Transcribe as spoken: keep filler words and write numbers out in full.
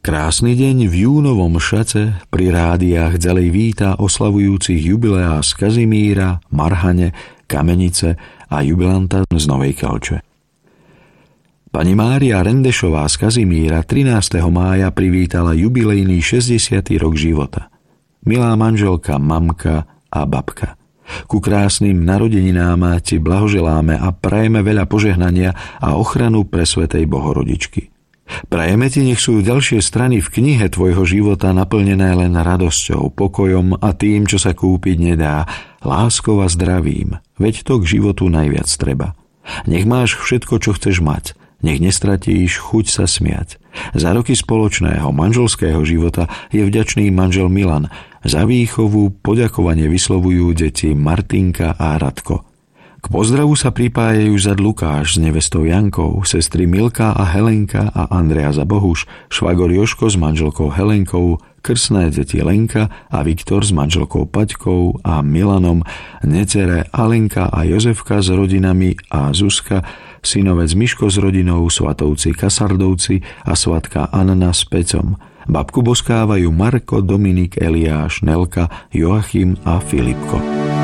Krásny deň v júnovom Šace pri rádiách ďalej víta oslavujúcich jubileá z Kazimíra, Marhane, Kamenice a jubilanta z Novej Kelče. Pani Mária Rendešová z Kazimíra trinásteho mája privítala jubilejný šesťdesiaty rok života. Milá manželka, mamka a babka, ku krásnym narodeninám ti blahoželáme a prajeme veľa požehnania a ochranu pre svätej Bohorodičky. Prajeme ti, nech sú ďalšie strany v knihe tvojho života naplnené len radosťou, pokojom a tým, čo sa kúpiť nedá, láskou a zdravím, veď to k životu najviac treba. Nech máš všetko, čo chceš mať, nech nestratíš chuť sa smiať. Za roky spoločného manželského života je vďačný manžel Milan, za výchovu poďakovanie vyslovujú deti Martinka a Radko. K pozdravu sa pripájajú Zad Lukáš s nevestou Jankou, sestry Milka a Helenka a Andrea Zabohuš, švagor Joško s manželkou Helenkou, krstné deti Lenka a Viktor s manželkou Paťkou a Milanom, necere Alenka a Jozefka s rodinami a Zuzka, synovec Miško s rodinou, svatovci Kasardovci a svatka Anna s Pecom. Babku boskávajú Marko, Dominik, Eliáš, Nelka, Joachim a Filipko.